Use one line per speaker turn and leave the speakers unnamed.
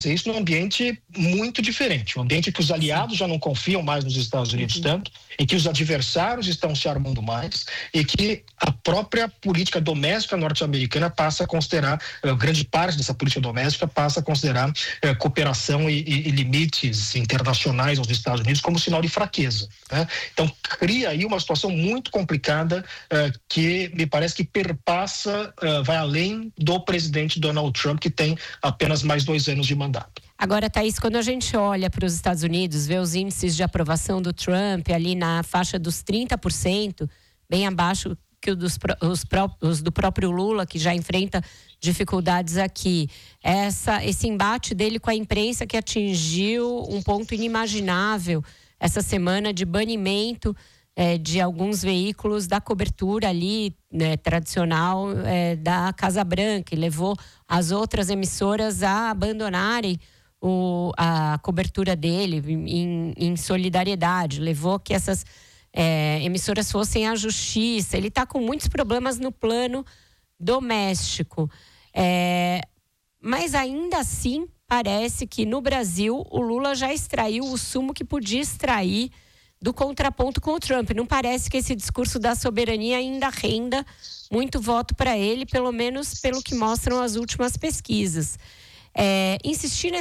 isso num ambiente muito diferente, um ambiente que os aliados já não confiam mais nos Estados Unidos tanto, e que os adversários estão se armando mais, e que a própria política doméstica norte-americana passa a considerar, grande parte dessa política doméstica passa a considerar cooperação e limites internacionais aos Estados Unidos como sinal de fraqueza, né? Então cria aí uma situação muito complicada, que me parece que perpassa, vai além do presidente Donald Trump, que tem apenas mais 2 anos de mandato.
Agora, Thaís, quando a gente olha para os Estados Unidos, vê os índices de aprovação do Trump ali na faixa dos 30%, bem abaixo que os do próprio Lula, que já enfrenta dificuldades aqui. Esse embate dele com a imprensa, que atingiu um ponto inimaginável essa semana de banimento de alguns veículos da cobertura ali, né, tradicional, da Casa Branca, e levou as outras emissoras a abandonarem a cobertura dele em solidariedade, levou que essas emissoras fossem à justiça. Ele está com muitos problemas no plano doméstico, mas ainda assim parece que no Brasil o Lula já extraiu o sumo que podia extrair do contraponto com o Trump. Não parece que esse discurso da soberania ainda renda muito voto para ele, pelo menos pelo que mostram as últimas pesquisas. Insistir